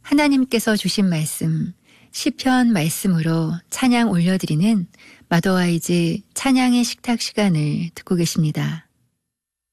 하나님께서 주신 말씀, 시편 말씀으로 찬양 올려드리는 마더와이즈 찬양의 식탁 시간을 듣고 계십니다.